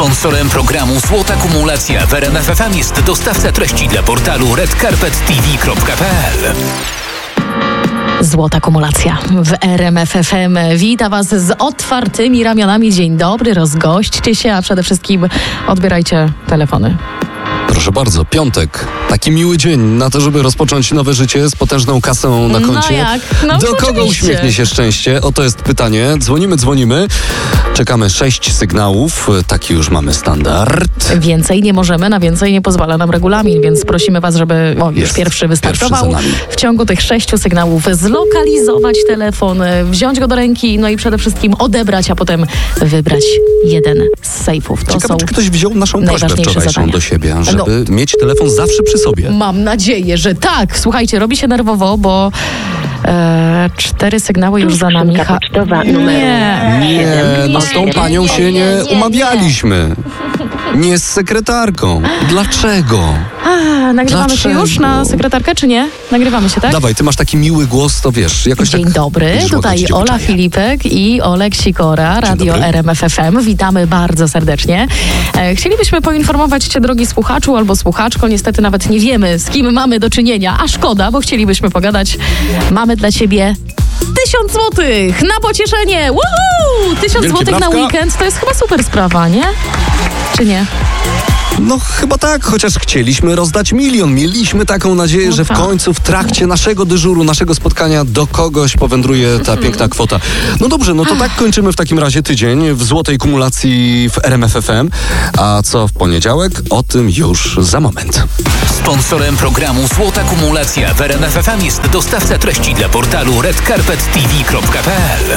Sponsorem programu Złota Kumulacja w RMF FM jest dostawca treści dla portalu redcarpettv.pl. Złota Kumulacja w RMF FM. Wita Was z otwartymi ramionami. Dzień dobry, rozgośćcie się, a przede wszystkim odbierajcie telefony. Proszę bardzo, piątek. Taki miły dzień na to, żeby rozpocząć nowe życie z potężną kasą na koncie. No jak? No, do kogo oczywiście. uśmiechnie się szczęście? Oto jest pytanie. Dzwonimy. Czekamy 6 sygnałów. Taki już mamy standard. Więcej nie możemy, na więcej nie pozwala nam regulamin, więc prosimy Was, żeby już pierwszy wystartował. W ciągu tych 6 sygnałów zlokalizować telefon, wziąć go do ręki, no i przede wszystkim odebrać, a potem wybrać jeden z sejfów. To Ciekawe, są czy ktoś wziął naszą prośbę najważniejsze wczorajszą zadania do siebie, żeby mieć telefon zawsze przy sobie. Mam nadzieję, że tak. Słuchajcie, robi się nerwowo, bo 4 sygnały już za nami. Nie, no z tą panią się nie umawialiśmy. Nie z sekretarką. Dlaczego? Nagrywamy się już na sekretarkę, czy nie? Nagrywamy się, tak? Dawaj, ty masz taki miły głos, to wiesz, jakoś Dzień tak... dobry, tutaj Ola Filipek i Olek Sikora, Radio RMF FM. Witamy bardzo serdecznie. Chcielibyśmy poinformować Cię, drogi słuchaczu albo słuchaczko, niestety nawet nie wiemy, z kim mamy do czynienia, a szkoda, bo chcielibyśmy pogadać. Mamy dla Ciebie 1000 złotych na pocieszenie! Woohoo! 1000 złotych na weekend, to jest chyba super sprawa, nie? Czy nie? No chyba tak, chociaż chcieliśmy rozdać 1 000 000. Mieliśmy taką nadzieję, że w końcu w trakcie naszego dyżuru, naszego spotkania do kogoś powędruje ta piękna kwota. No dobrze, no to tak kończymy w takim razie tydzień w złotej kumulacji w RMF FM. A co w poniedziałek? O tym już za moment. Sponsorem programu Złota Kumulacja w RMF FM jest dostawca treści dla portalu redcarpettv.pl.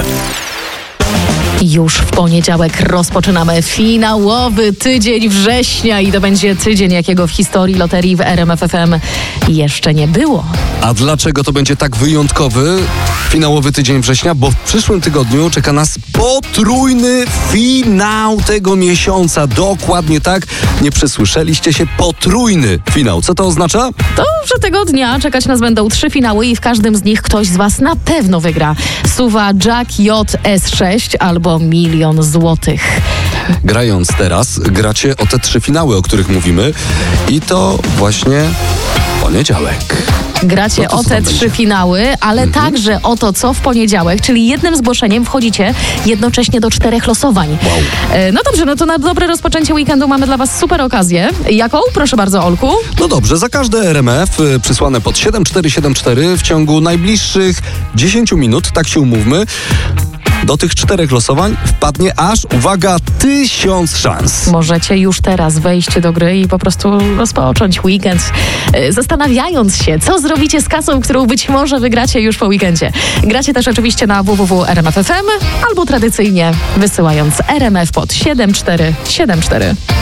Już w poniedziałek rozpoczynamy finałowy tydzień września i to będzie tydzień, jakiego w historii loterii w RMF FM jeszcze nie było. A dlaczego to będzie tak wyjątkowy finałowy tydzień września? Bo w przyszłym tygodniu czeka nas potrójny finał tego miesiąca. Dokładnie tak, nie przesłyszeliście się, potrójny finał. Co to oznacza? To, że tego dnia czekać nas będą 3 finały i w każdym z nich ktoś z Was na pewno wygra suwa Jack JS6 albo 1 000 000 złotych. Grając teraz, gracie o te 3 finały, o których mówimy i to właśnie poniedziałek. Gracie o te 3 finały, ale także o to, co w poniedziałek, czyli jednym zgłoszeniem wchodzicie jednocześnie do 4 losowań. Wow. No dobrze, no to na dobre rozpoczęcie weekendu mamy dla Was super okazję. Jaką? Proszę bardzo, Olku. No dobrze, za każde RMF przysłane pod 7474 w ciągu najbliższych 10 minut, tak się umówmy, do tych 4 losowań wpadnie aż, uwaga, 1000 szans. Możecie już teraz wejść do gry i po prostu rozpocząć weekend, zastanawiając się, co zrobicie z kasą, którą być może wygracie już po weekendzie. Gracie też oczywiście na www.rmf.fm albo tradycyjnie wysyłając RMF pod 7474.